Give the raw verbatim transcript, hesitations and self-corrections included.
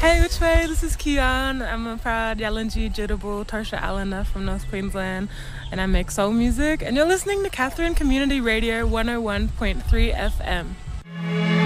Hey, which way? This is Kian. I'm a proud Yalanji Jitterbull Tarsha Allena from North Queensland, and I make soul music. And you're listening to Catherine Community Radio one oh one point three F M.